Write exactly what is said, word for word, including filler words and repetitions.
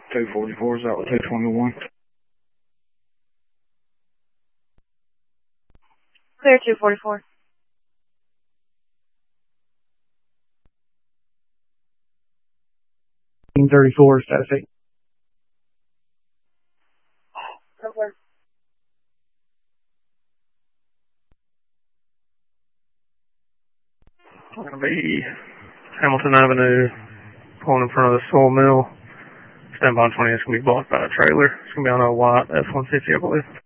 two forty-four is out with two twenty-one. Clear two forty-four. thirty-four, status eight. Over. Going to be Hamilton Avenue, pulling in front of the sawmill. Stand by twenty, it's going to be blocked by a trailer. It's going to be on a white F one fifty, I believe.